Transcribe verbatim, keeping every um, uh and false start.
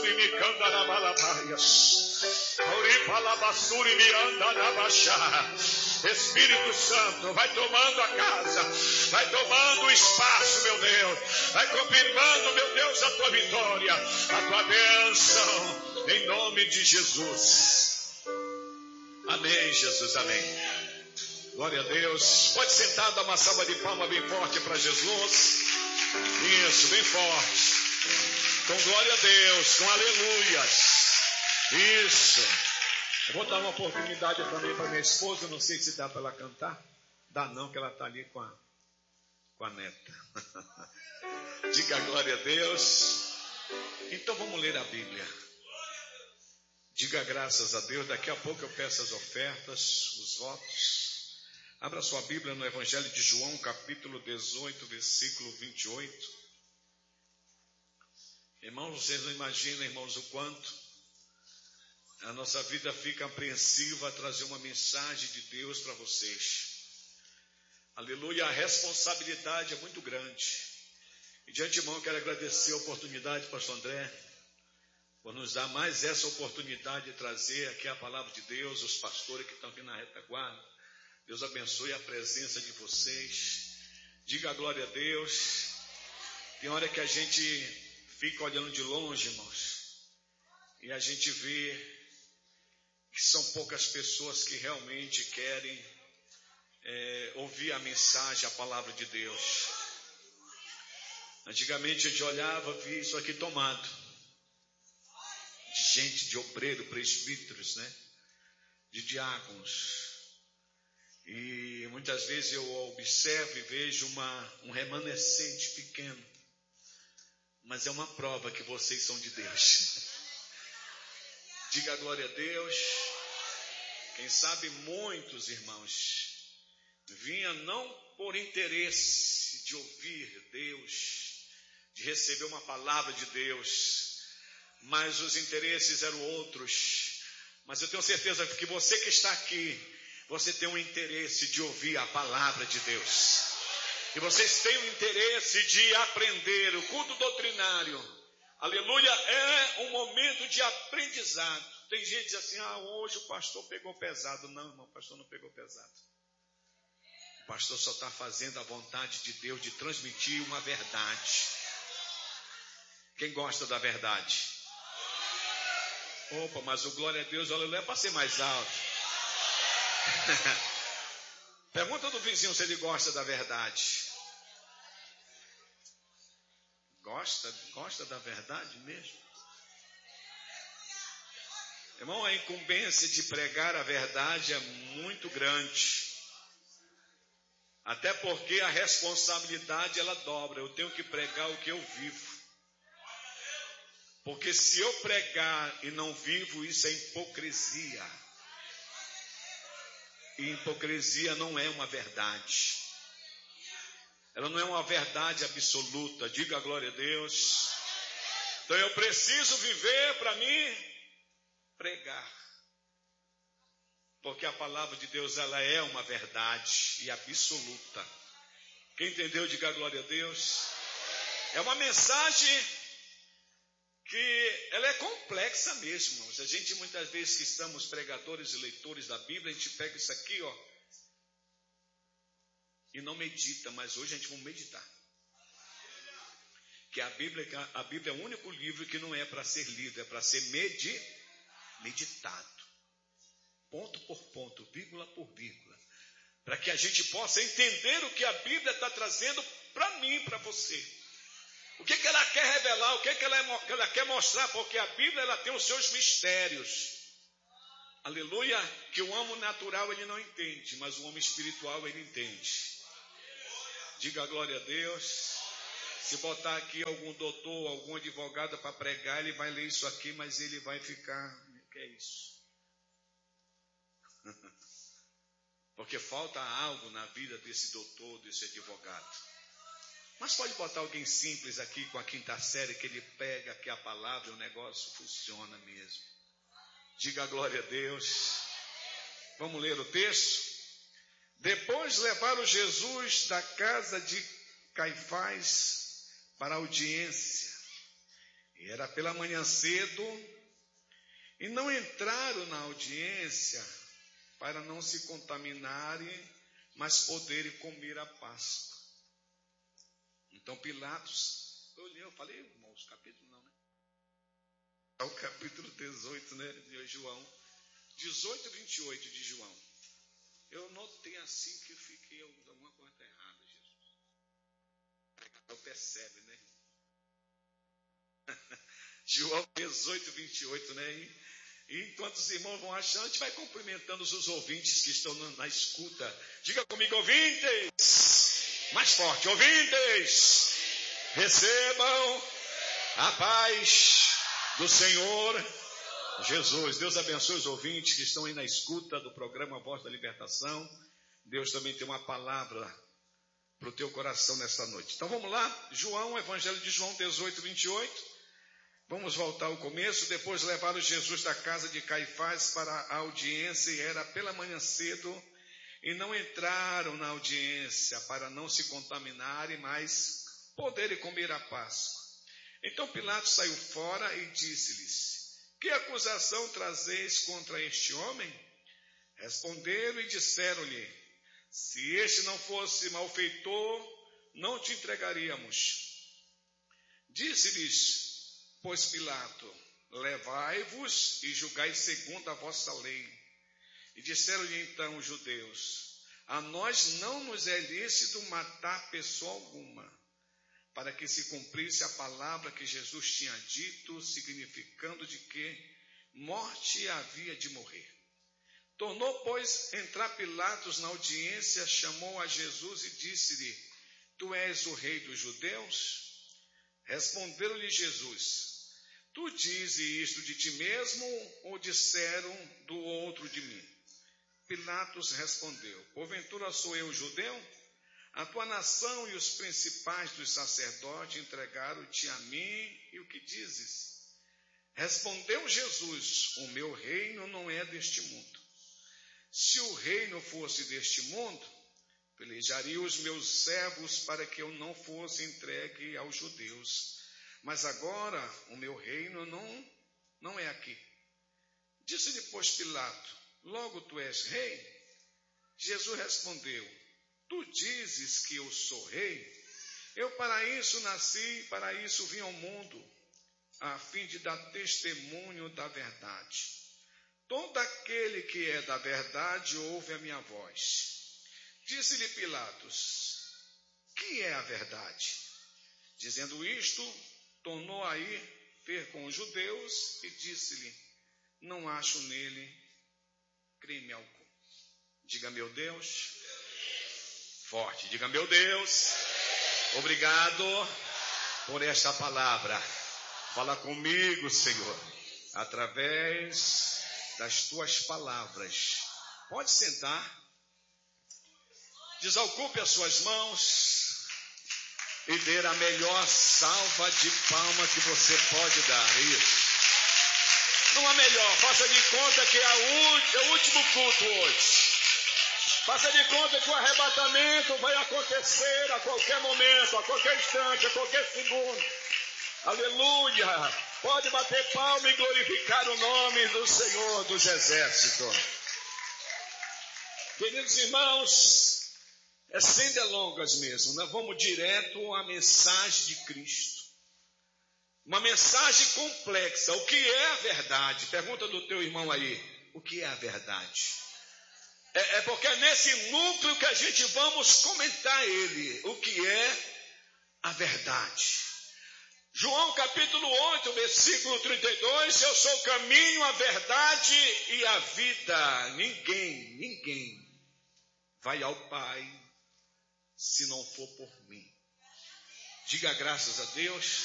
basuri me canta na balabaias. Auripalabassuri me anda na baixar. Espírito Santo, vai tomando a casa, vai tomando o espaço, meu Deus, vai confirmando, meu Deus, a tua vitória, a tua bênção, em nome de Jesus. Amém, Jesus, amém. Glória a Deus. Pode sentar, dar uma salva de palmas bem forte para Jesus. Isso, bem forte. Com glória a Deus, com aleluias. Isso. Eu vou dar uma oportunidade também para minha esposa. Não sei se dá para ela cantar. Dá não, que ela está ali com a, com a neta. Diga glória a Deus. Então vamos ler a Bíblia. Diga graças a Deus. Daqui a pouco eu peço as ofertas, os votos. Abra sua Bíblia no Evangelho de João, capítulo dezoito, versículo vinte e oito. Irmãos, vocês não imaginam, irmãos, o quanto a nossa vida fica apreensiva a trazer uma mensagem de Deus para vocês. Aleluia, a responsabilidade é muito grande. E de antemão quero agradecer a oportunidade, pastor André, por nos dar mais essa oportunidade de trazer aqui a palavra de Deus, os pastores que estão aqui na retaguarda. Deus abençoe a presença de vocês. Diga a glória a Deus. Tem hora que a gente fica olhando de longe, irmãos, e a gente vê que são poucas pessoas que realmente querem é, ouvir a mensagem, a palavra de Deus. Antigamente a gente olhava, via isso aqui tomado de gente, de obreiro, presbíteros, né? De diáconos. E muitas vezes eu observo e vejo uma, um remanescente pequeno, mas é uma prova que vocês são de Deus. Diga a glória a Deus. Quem sabe muitos irmãos vinham não por interesse de ouvir Deus, de receber uma palavra de Deus, mas os interesses eram outros. Mas eu tenho certeza que você que está aqui, você tem um interesse de ouvir a palavra de Deus. E vocês têm um interesse de aprender. O culto doutrinário, aleluia, é um momento de aprendizado. Tem gente que diz assim, ah, hoje o pastor pegou pesado. Não, irmão, o pastor não pegou pesado. O pastor só está fazendo a vontade de Deus de transmitir uma verdade. Quem gosta da verdade? Opa, mas o glória a Deus, aleluia, é para ser mais alto. Pergunta do vizinho se ele gosta da verdade. Gosta? Gosta da verdade mesmo? Irmão, a incumbência de pregar a verdade é muito grande. Até porque a responsabilidade ela dobra. Eu tenho que pregar o que eu vivo. Porque se eu pregar e não vivo, isso é hipocrisia. E hipocrisia não é uma verdade. Ela não é uma verdade absoluta. Diga a glória a Deus. Então eu preciso viver para mim pregar. Porque a palavra de Deus ela é uma verdade e absoluta. Quem entendeu, diga a glória a Deus. É uma mensagem que ela é complexa mesmo, irmãos. A gente muitas vezes que estamos pregadores e leitores da Bíblia, a gente pega isso aqui, ó, e não medita, mas hoje a gente vai meditar. Que a Bíblia, a Bíblia é o único livro que não é para ser lido, é para ser medi, meditado. Ponto por ponto, vírgula por vírgula. Para que a gente possa entender o que a Bíblia está trazendo para mim, para você. O que, que ela quer revelar, o que, que ela, ela quer mostrar, porque a Bíblia ela tem os seus mistérios. Aleluia, que o homem natural ele não entende, mas o homem espiritual ele entende. Diga a glória a Deus. Se botar aqui algum doutor, algum advogado para pregar, ele vai ler isso aqui, mas ele vai ficar, o que é isso? Porque falta algo na vida desse doutor, desse advogado. Mas pode botar alguém simples aqui com a quinta série, que ele pega aqui a palavra e o negócio funciona mesmo. Diga a glória a Deus. Vamos ler o texto? Depois levaram Jesus da casa de Caifás para a audiência. E era pela manhã cedo, e não entraram na audiência para não se contaminarem, mas poderem comer a Páscoa. Então Pilatos, eu olhei, eu falei, irmãos, capítulo não, né? É o capítulo dezoito, né, de João. dezoito, vinte e oito de João. Eu notei assim que eu fiquei, alguma coisa está errada, Jesus. Eu percebe, né? João dezoito, vinte e oito, né? E, e enquanto os irmãos vão achando, a gente vai cumprimentando os ouvintes que estão na, na escuta. Diga comigo, ouvintes! Mais forte, ouvintes! Recebam a paz do Senhor Jesus. Deus abençoe os ouvintes que estão aí na escuta do programa Voz da Libertação. Deus também tem uma palavra para o teu coração nesta noite. Então vamos lá, João, Evangelho de João dezoito, vinte e oito. Vamos voltar ao começo. Depois levaram Jesus da casa de Caifás para a audiência, e era pela manhã cedo, e não entraram na audiência para não se contaminarem, mas poderem comer a Páscoa. Então Pilatos saiu fora e disse-lhes: que acusação trazeis contra este homem? Responderam e disseram-lhe: se este não fosse malfeitor, não te entregaríamos. Disse-lhes, pois, Pilato: levai-vos e julgai segundo a vossa lei. E disseram-lhe então os judeus: a nós não nos é lícito matar pessoa alguma, para que se cumprisse a palavra que Jesus tinha dito, significando de que morte havia de morrer. Tornou, pois, entrar Pilatos na audiência, chamou a Jesus e disse-lhe: tu és o rei dos judeus? Respondeu-lhe Jesus: tu dizes isto de ti mesmo, ou disseram do outro de mim? Pilatos respondeu: porventura sou eu judeu? A tua nação e os principais dos sacerdotes entregaram-te a mim, e o que dizes? Respondeu Jesus: o meu reino não é deste mundo. Se o reino fosse deste mundo, pelejaria os meus servos para que eu não fosse entregue aos judeus. Mas agora o meu reino não, não é aqui. Disse-lhe, pois, Pilato: logo tu és rei? Jesus respondeu: tu dizes que eu sou rei? Eu para isso nasci, para isso vim ao mundo, a fim de dar testemunho da verdade. Todo aquele que é da verdade ouve a minha voz. Disse-lhe Pilatos: que é a verdade? Dizendo isto, tornou a ir ver com os judeus e disse-lhe: não acho nele crime algum. Diga, meu Deus. Forte, diga, meu Deus. Obrigado por esta palavra. Fala comigo, Senhor, através das tuas palavras. Pode sentar. Desocupe as suas mãos e dê a melhor salva de palma que você pode dar. Isso. Não a melhor, faça de conta que é o último culto hoje. Faça de conta que o arrebatamento vai acontecer a qualquer momento, a qualquer instante, a qualquer segundo. Aleluia! Pode bater palma e glorificar o nome do Senhor dos Exércitos. Queridos irmãos, é sem delongas mesmo, nós vamos direto à mensagem de Cristo. Uma mensagem complexa. O que é a verdade? Pergunta do teu irmão aí. O que é a verdade? É, é porque é nesse núcleo que a gente vamos comentar ele. O que é a verdade? João capítulo oito, versículo trinta e dois. Eu sou o caminho, a verdade e a vida. Ninguém, ninguém vai ao Pai se não for por mim. Diga graças a Deus.